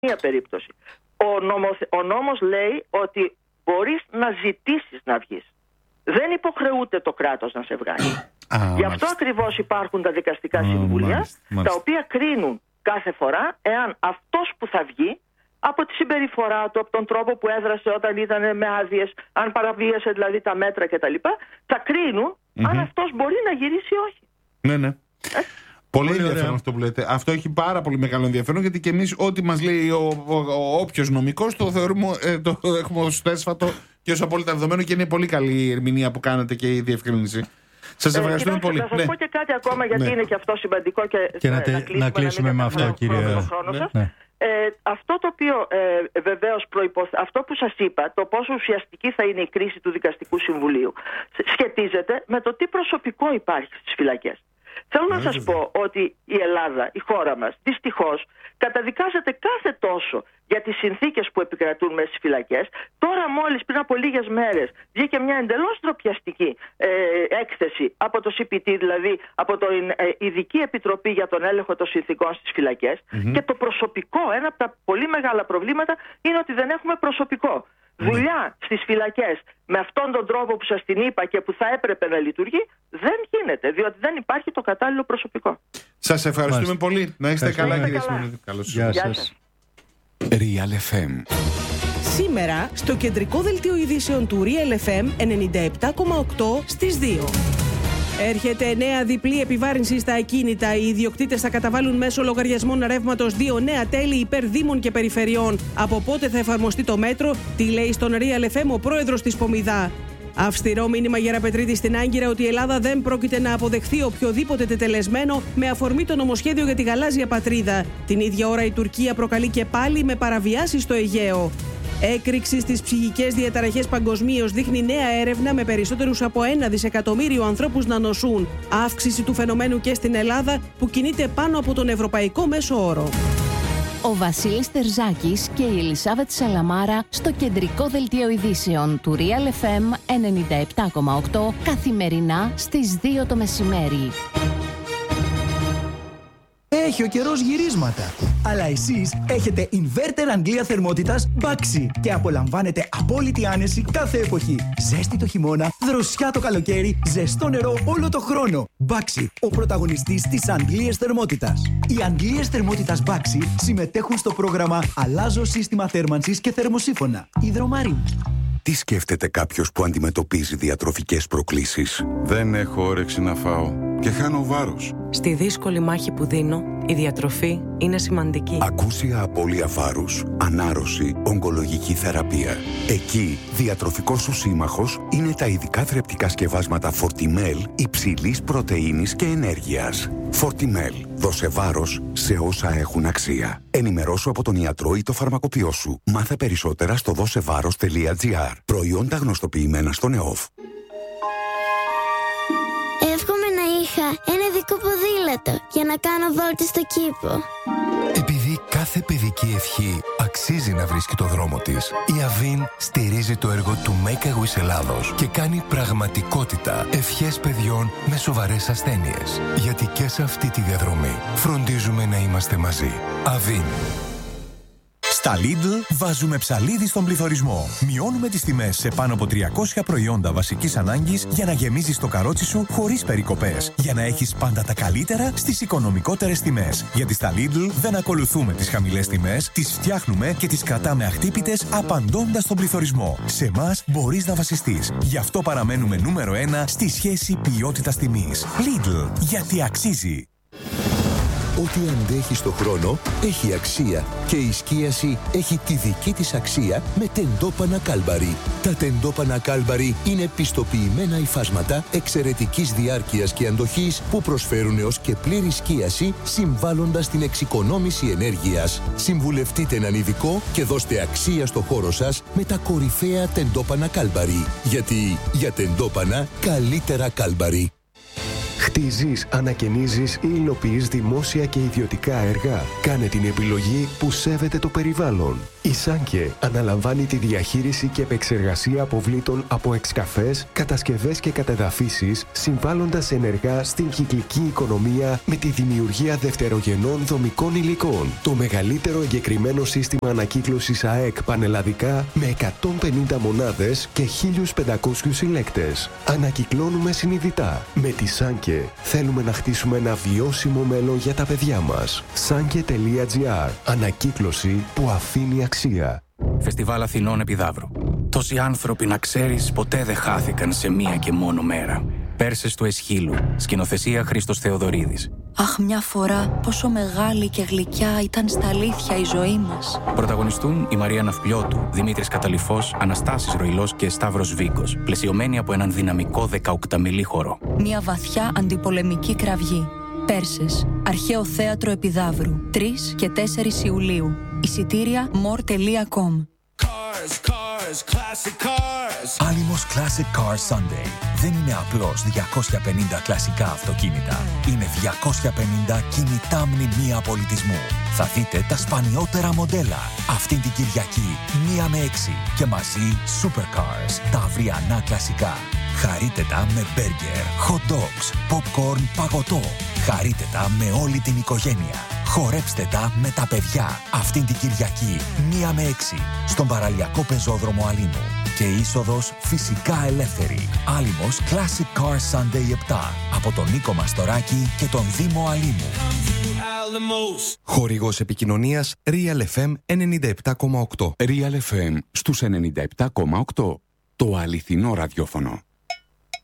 καμία περίπτωση. Ο νόμος λέει ότι μπορείς να ζητήσεις να βγεις. Δεν υποχρεούται το κράτος να σε βγάλει. Γι' αυτό ακριβώς υπάρχουν τα δικαστικά συμβούλια, τα οποία κρίνουν κάθε φορά εάν αυτός που θα βγει, από τη συμπεριφορά του, από τον τρόπο που έδρασε όταν ήταν με άδειες, αν παραβίασε δηλαδή τα μέτρα κτλ., θα κρίνουν αν αυτός μπορεί να γυρίσει ή όχι. Ναι. Πολύ ενδιαφέρον αυτό που λέτε. Αυτό έχει πάρα πολύ μεγάλο ενδιαφέρον, γιατί και εμείς ό,τι μας λέει όποιος νομικός το θεωρούμε, το έχουμε ως θέσφατο και ως απόλυτα δεδομένο, και είναι πολύ καλή η ερμηνεία που κάνετε και η διευκρίνηση. Σας ευχαριστούμε πολύ. Θα σας πω και κάτι ακόμα, γιατί είναι και αυτό σημαντικό και να κλείσουμε με αυτό, κύριε. Αυτό το οποίο βεβαίως αυτό που σας είπα, το πόσο ουσιαστική θα είναι η κρίση του Δικαστικού Συμβουλίου, σχετίζεται με το τι προσωπικό υπάρχει στις φυλακές. Θέλω να σας πω ότι η Ελλάδα, η χώρα μας, δυστυχώς καταδικάζεται κάθε τόσο για τις συνθήκες που επικρατούν μέσα στις φυλακές. Τώρα μόλις πριν από λίγες μέρες βγήκε μια εντελώς ντροπιαστική έκθεση από το CPT, δηλαδή από την Ειδική Επιτροπή για τον Έλεγχο των Συνθήκων στις φυλακές, και το προσωπικό, ένα από τα πολύ μεγάλα προβλήματα είναι ότι δεν έχουμε προσωπικό. Δουλειά στις φυλακές με αυτόν τον τρόπο που σας την είπα και που θα έπρεπε να λειτουργεί, δεν γίνεται, διότι δεν υπάρχει το κατάλληλο προσωπικό. Σας ευχαριστούμε πολύ. Να είστε καλά, κύριε Σιμονίδη. Γεια σας. Real FM. Σήμερα στο κεντρικό δελτίο ειδήσεων του Real FM 97,8 στις 2. Έρχεται νέα διπλή επιβάρυνση στα ακίνητα. Οι ιδιοκτήτες θα καταβάλουν μέσω λογαριασμών ρεύματος 2 νέα τέλη υπέρ δήμων και περιφερειών. Από πότε θα εφαρμοστεί το μέτρο, τι λέει στον Real FM ο πρόεδρος της Πομιδά. Αυστηρό μήνυμα Γεραπετρίτη στην Άγκυρα ότι η Ελλάδα δεν πρόκειται να αποδεχθεί οποιοδήποτε τετελεσμένο με αφορμή το νομοσχέδιο για τη γαλάζια πατρίδα. Την ίδια ώρα η Τουρκία προκαλεί και πάλι με παραβιάσεις στο Αιγαίο. Έκρηξη στις ψυχικές διαταραχές παγκοσμίως δείχνει νέα έρευνα με περισσότερους από 1 δισεκατομμύριο ανθρώπους να νοσούν. Αύξηση του φαινομένου και στην Ελλάδα που κινείται πάνω από τον ευρωπαϊκό μέσο όρο. Ο Βασίλης Τερζάκης και η Ελισάβετ Σαλαμάρα στο κεντρικό δελτίο ειδήσεων του Real FM 97,8 καθημερινά στις 2 το μεσημέρι. Έχει ο καιρός γυρίσματα. Αλλά εσείς έχετε inverter Αγγλία θερμότητας Baxi και απολαμβάνετε απόλυτη άνεση κάθε εποχή. Ζέστη το χειμώνα, δροσιά το καλοκαίρι, ζεστό νερό όλο το χρόνο. Baxi, ο πρωταγωνιστής της Αγγλίας θερμότητας. Οι Αγγλίες θερμότητας Baxi συμμετέχουν στο πρόγραμμα Αλλάζω σύστημα θέρμανσης και θερμοσύφωνα. Υδρομάριν. Τι σκέφτεται κάποιος που αντιμετωπίζει διατροφικές προκλήσεις? Δεν έχω όρεξη να φάω και χάνω βάρος. Στη δύσκολη μάχη που δίνω, η διατροφή είναι σημαντική. Ακούσια απώλεια βάρους, ανάρρωση, ογκολογική θεραπεία. Εκεί, διατροφικός σου σύμμαχος είναι τα ειδικά θρεπτικά σκευάσματα Fortimel υψηλής πρωτεΐνης και ενέργειας. Fortimel. Δώσε βάρος σε όσα έχουν αξία. Ενημερώσου από τον ιατρό ή το φαρμακοποιό σου. Μάθε περισσότερα στο δώσεβάρος.gr. Προϊόντα γνωστοποιημένα στον ΕΟΦ. Εύχομαι να είχα ένα ειδικό ποδήλατο για να κάνω βόλτες στο κήπο. Επειδή κάθε παιδική ευχή αξίζει να βρίσκει το δρόμο της, η Αβίν στηρίζει το έργο του Make a Wish Ελλάδος και κάνει πραγματικότητα ευχές παιδιών με σοβαρές ασθένειες. Γιατί και σε αυτή τη διαδρομή φροντίζουμε να είμαστε μαζί. Αβίν. Στα Lidl βάζουμε ψαλίδι στον πληθωρισμό. Μειώνουμε τις τιμές σε πάνω από 300 προϊόντα βασικής ανάγκης για να γεμίζεις το καρότσι σου χωρίς περικοπές. Για να έχεις πάντα τα καλύτερα στις οικονομικότερες τιμές. Γιατί στα Lidl δεν ακολουθούμε τις χαμηλές τιμές, τις φτιάχνουμε και τις κρατάμε αχτύπητες απαντώντας στον πληθωρισμό. Σε εμάς μπορείς να βασιστείς. Γι' αυτό παραμένουμε νούμερο 1 στη σχέση ποιότητας τιμής. Lidl, γιατί αξίζει. Ό,τι αντέχει στο χρόνο έχει αξία και η σκίαση έχει τη δική της αξία με τεντόπανα Κάλμπαρι. Τα τεντόπανα Κάλμπαρι είναι πιστοποιημένα υφάσματα εξαιρετικής διάρκειας και αντοχής που προσφέρουν έως και πλήρη σκίαση συμβάλλοντας στην εξοικονόμηση ενέργειας. Συμβουλευτείτε έναν ειδικό και δώστε αξία στο χώρο σας με τα κορυφαία τεντόπανα Κάλμπαρι. Γιατί για τεντόπανα καλύτερα Κάλμπαρι. Χτίζεις, ανακαινίζεις ή υλοποιείς δημόσια και ιδιωτικά έργα. Κάνε την επιλογή που σέβεται το περιβάλλον. Η Σάνκε αναλαμβάνει τη διαχείριση και επεξεργασία αποβλήτων από εξκαφές, κατασκευές και κατεδαφίσεις, συμβάλλοντας ενεργά στην κυκλική οικονομία με τη δημιουργία δευτερογενών δομικών υλικών. Το μεγαλύτερο εγκεκριμένο σύστημα ανακύκλωσης ΑΕΚ πανελλαδικά με 150 μονάδες και 1.500 συλλέκτες. Ανακυκλώνουμε συνειδητά. Με τη Σάνκε θέλουμε να χτίσουμε ένα βιώσιμο μέλλον για τα παιδιά μας. Sanke.gr. Ανακύκλωση που αφήνει αξία. Φεστιβάλ Αθηνών Επιδαύρου. Τόσοι άνθρωποι, να ξέρεις, ποτέ δεν χάθηκαν σε μία και μόνο μέρα. Πέρσες του Εσχύλου. Σκηνοθεσία Χρήστος Θεοδωρίδης. Αχ, μια φορά πόσο μεγάλη και γλυκιά ήταν στα αλήθεια η ζωή μας. Πρωταγωνιστούν η Μαρία Ναυπλιώτου, Δημήτρης Καταλυφός, Αναστάσης Ροϊλός και Σταύρος Βίκος, πλαισιωμένοι από έναν δυναμικό 18μελή χορό. Μια βαθιά αντιπολεμική κραυγή. Πέρσες, Αρχαίο Θέατρο Επιδαύρου, 3 και 4 Ιουλίου. Εισιτήρια more.com. Άλυμος Classic Car Sunday. Δεν είναι απλώς 250 κλασικά αυτοκίνητα. Είναι 250 κινητά μνημεία πολιτισμού. Θα δείτε τα σπανιότερα μοντέλα. Αυτήν την Κυριακή, 1 με 6. Και μαζί Supercars, τα αυριανά κλασικά. Χαρείτε τα με μπέργκερ, hot dogs, popcorn, παγωτό. Χαρείτε τα με όλη την οικογένεια. Χορέψτε τα με τα παιδιά. Αυτήν την Κυριακή, 1 με 6. Στον παραλιακό πεζόδρομο Αλήμου. Και είσοδος φυσικά ελεύθερη. Άλυμος Classic Car Sunday 7. Από τον Νίκο Μαστοράκη και τον Δήμο Αλήμου. Χορηγός επικοινωνίας Real FM 97,8. Real FM στους 97,8. Το αληθινό ραδιόφωνο.